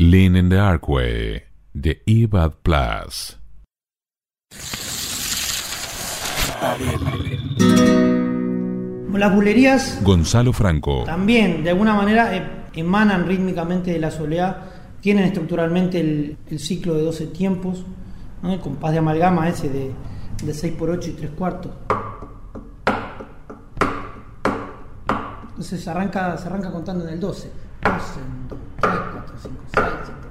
Lean the Dark Way, de Evad Plus. Las bulerías Gonzalo Franco. también, de alguna manera, emanan rítmicamente de la soleá, tienen estructuralmente el ciclo de 12 tiempos, ¿no? El compás de amalgama ese de 6/8 y 3/4. Entonces se arranca contando en el 12. 12, 1, 2, 3, 4, 5, 6, 7,